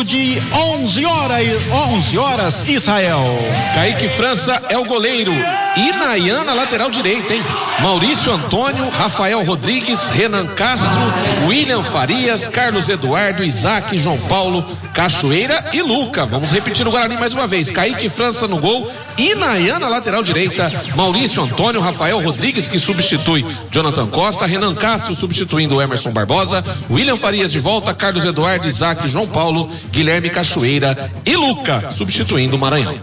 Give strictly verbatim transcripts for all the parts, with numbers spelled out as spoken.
jogo de onze horas, onze horas, Israel. Kaique França é o goleiro. E Nayan na lateral direita, hein? Maurício Antônio, Rafael Rodrigues, Renan Castro, William Farias, Carlos Eduardo, Isaac, João Paulo, Cachoeira e Luca. Vamos repetir o Guarani mais uma vez. Kaique França no gol e Nayan na lateral direita. Maurício Antônio, Rafael Rodrigues, que substitui Jonathan Costa, Renan Castro substituindo Emerson Barbosa, William Farias de volta, Carlos Eduardo, Isaac, João Paulo, Guilherme Cachoeira e Luca substituindo o Maranhão.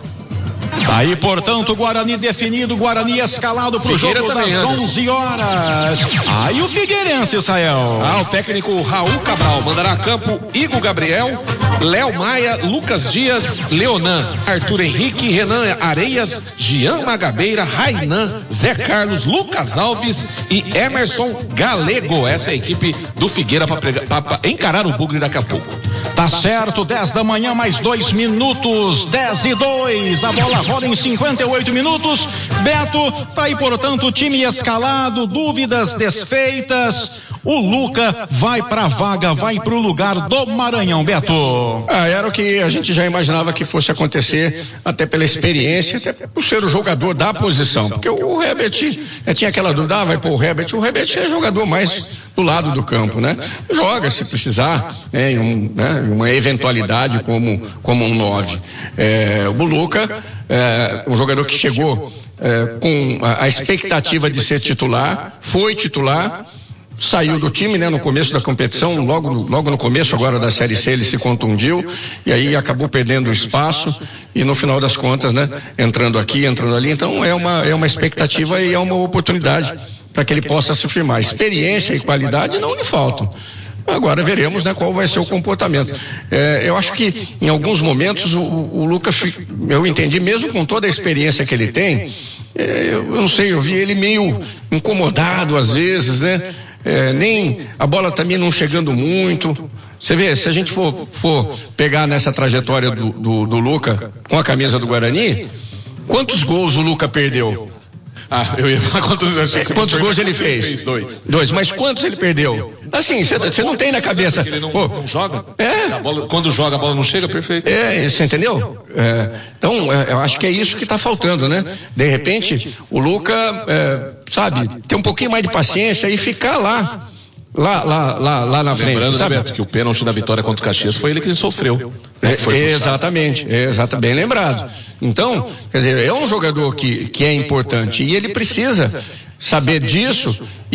Aí, portanto, o Guarani definido, Guarani escalado pro Figueira jogo também, das onze horas. Aí o Figueirense, Israel. Ah, o técnico Raul Cabral mandará a campo Igor Gabriel, Léo Maia, Lucas Dias, Leonan, Arthur Henrique, Renan Areias, Jean Magabeira, Rainan, Zé Carlos, Lucas Alves e Emerson Galego. Essa é a equipe do Figueira para encarar o Bugre daqui a pouco. Tá certo, dez da manhã, mais dois minutos, dez e dois, a bola rola em cinquenta e oito minutos. Beto, tá aí, portanto, o time escalado, dúvidas desfeitas. O Luca vai pra vaga, vai pro lugar do Maranhão, Beto. Ah, era o que a gente já imaginava que fosse acontecer, até pela experiência, até por ser o jogador da posição, porque o Herbert, é, tinha aquela dúvida, ah, vai pôr o Herbert, o Herbert é jogador mais do lado do campo, né? Joga se precisar, né, em um, né, uma eventualidade como, como um nove. É, o Luca, é, um jogador que chegou é, com a, a expectativa de ser titular, foi titular, saiu do time, né, no começo da competição, logo, logo no começo agora da Série C ele se contundiu e aí acabou perdendo o espaço e no final das contas, né, entrando aqui, entrando ali, então é uma, é uma expectativa e é uma oportunidade para que ele possa se firmar. Experiência e qualidade não lhe faltam. Agora veremos, né, qual vai ser o comportamento. É, eu acho que em alguns momentos o, o Lucas, eu entendi, mesmo com toda a experiência que ele tem, é, eu não sei, eu vi ele meio incomodado às vezes, né? É, nem a bola também não chegando muito. Você vê, se a gente for, for pegar nessa trajetória do, do, do Luca com a camisa do Guarani, quantos gols o Luca perdeu? Ah, eu ia falar quantos, é, quantos gols ele fez? fez? Dois. Dois, mas quantos ele perdeu? Assim, você não tem na cabeça. Ele não, pô, não joga? É. A bola, quando joga, a bola não chega, perfeito. É, você entendeu? É, então, é, eu acho que é isso que está faltando, né? De repente, o Luca, é, sabe, ter um pouquinho mais de paciência e ficar lá. Lá, lá, lá, lá na frente. Lembrando, sabe? Beto, que o pênalti da vitória contra o Caxias foi ele que sofreu. É, foi exatamente, é, exatamente, bem lembrado. Então, quer dizer, é um jogador que, que é importante e ele precisa saber disso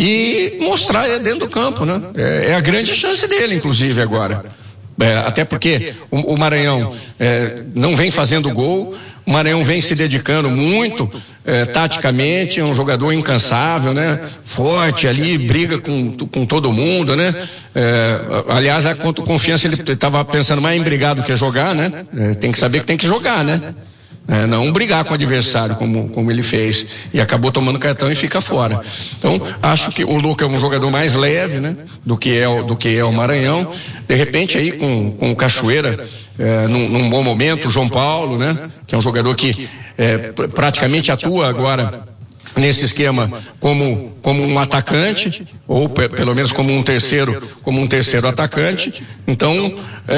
e mostrar dentro do campo, né? É, é a grande chance dele, inclusive, agora. É, até porque o, o Maranhão é, não vem fazendo gol, o Maranhão vem se dedicando muito é, taticamente, é um jogador incansável, né? Forte ali, briga com, com todo mundo, né? É, aliás, a Confiança ele estava pensando mais em brigar do que jogar, né? É, tem que saber que tem que jogar, né? É, não brigar com o adversário como, como ele fez e acabou tomando cartão e fica fora. Então acho que o Luca é um jogador mais leve, né, do que é o, do que é o Maranhão. De repente aí com, com o Cachoeira é, num, num bom momento, o João Paulo, né, que é um jogador que é, praticamente atua agora nesse esquema como, como um atacante, ou pe, pelo menos como um terceiro, como um terceiro atacante. Então,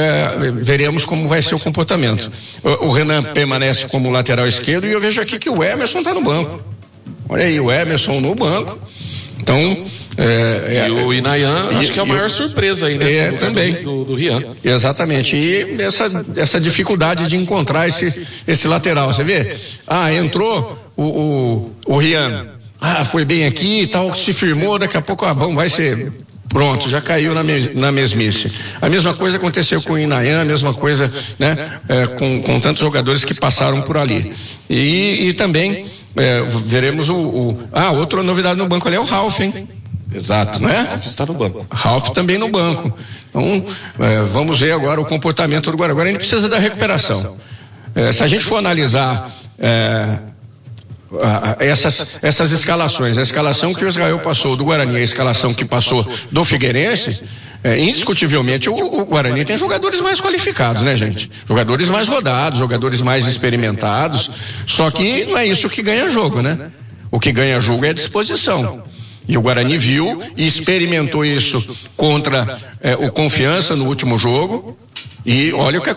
é, veremos como vai ser o comportamento. O, o Renan permanece como lateral esquerdo e eu vejo aqui que o Emerson está no banco. Olha aí, o Emerson no banco. Então, é, e o Inayan, acho que é a maior surpresa aí, né? É, do, também. Do, do Rian. Exatamente. E essa, essa dificuldade de encontrar esse, esse lateral. Você vê? Ah, entrou o, o, o Rian. Ah, foi bem aqui e tal, se firmou, daqui a pouco, ah, bom, vai ser. Pronto, já caiu na, mes, na mesmice. A mesma coisa aconteceu com o Inayan, a mesma coisa, né, é, com, com tantos jogadores que passaram por ali. E, e também é, veremos o, o. Ah, outra novidade no banco ali é o Ralf, hein? Exato, né? Ralf está no banco. Ralf também no banco. Então, é, vamos ver agora o comportamento do Guarani. Agora a gente precisa da recuperação. É, se a gente for analisar. É, Essas, essas escalações, a escalação que o Israel passou do Guarani, a escalação que passou do Figueirense, é, indiscutivelmente o, o Guarani tem jogadores mais qualificados, né, gente? Jogadores mais rodados, jogadores mais experimentados, só que não é isso que ganha jogo, né? O que ganha jogo é a disposição. E o Guarani viu e experimentou isso contra é, o Confiança no último jogo e olha o que